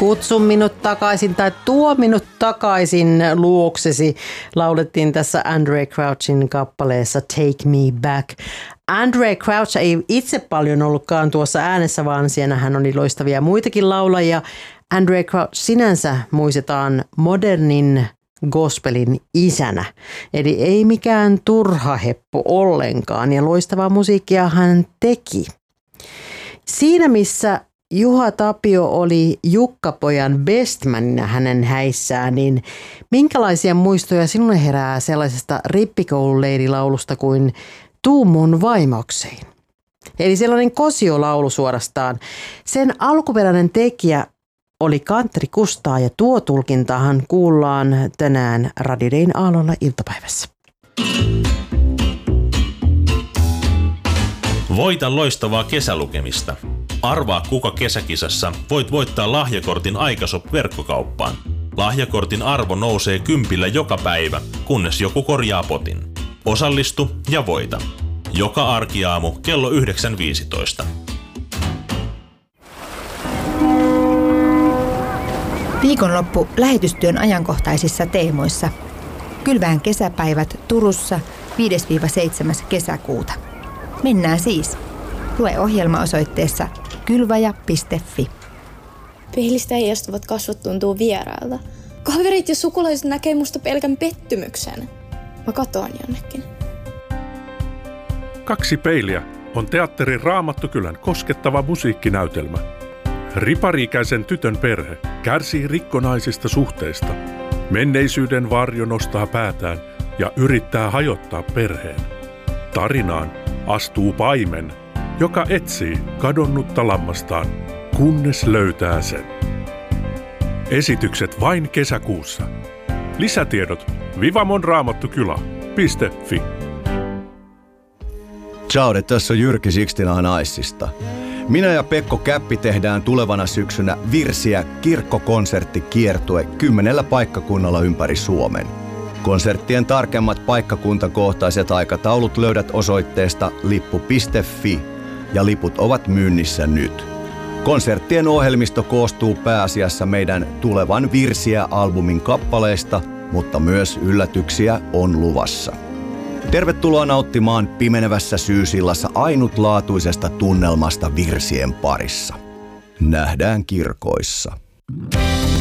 Kutsu minut takaisin tai tuo minut takaisin luoksesi laulettiin tässä Andraé Crouchin kappaleessa Take Me Back. Andraé Crouch ei itse paljon ollutkaan tuossa äänessä, vaan siinä hän oli loistavia muitakin laulajia. Andraé Crouch sinänsä muistetaan modernin gospelin isänä. Eli ei mikään turha heppu ollenkaan ja loistavaa musiikkia hän teki. Siinä missä Juha Tapio oli Jukka-pojan bestmanina hänen häissään, niin minkälaisia muistoja sinulle herää sellaisesta rippikoululeirilaulusta kuin Tuu mun vaimokseen? Eli sellainen kosiolaulu suorastaan. Sen alkuperäinen tekijä oli Kantri Kustaa ja tuo tulkintahan kuullaan tänään Radio Dayn aallolla iltapäivässä. Voita loistavaa kesälukemista. Arvaa kuka kesäkisassa voit voittaa lahjakortin Aikashop-verkkokauppaan. Lahjakortin arvo nousee 10 joka päivä, kunnes joku korjaa potin. Osallistu ja voita. Joka arkiaamu kello 9.15. Viikonloppu lähetystyön ajankohtaisissa teemoissa. Kylvään kesäpäivät Turussa 5-7. kesäkuuta. Mennään siis. Lue ohjelma osoitteessa kylvaja.fi. Peilistä heijastuvat kasvot tuntuu vierailta. Kaverit ja sukulaiset näkee musta pelkän pettymyksen. Mä katoan jonnekin. 2 peiliä on teatterin Raamattokylän koskettava musiikkinäytelmä. Ripari-ikäisen tytön perhe kärsii rikkonaisista suhteista. Menneisyyden varjo nostaa päätään ja yrittää hajottaa perheen. Tarinaan astuu paimen, joka etsii kadonnutta lammastaan, kunnes löytää sen. Esitykset vain kesäkuussa. Lisätiedot vivamonraamattokylä.fi. Ciao, tässä on Jyrki Sixtina Naissista. Minä ja Pekko Käppi tehdään tulevana syksynä Virsiä kirkkokonserttikiertue 10 paikkakunnalla ympäri Suomen. Konserttien tarkemmat paikkakuntakohtaiset aikataulut löydät osoitteesta lippu.fi ja liput ovat myynnissä nyt. Konserttien ohjelmisto koostuu pääasiassa meidän tulevan Virsiä-albumin kappaleista, mutta myös yllätyksiä on luvassa. Tervetuloa nauttimaan pimenevässä syysillassa ainutlaatuisesta tunnelmasta virsien parissa. Nähdään kirkoissa.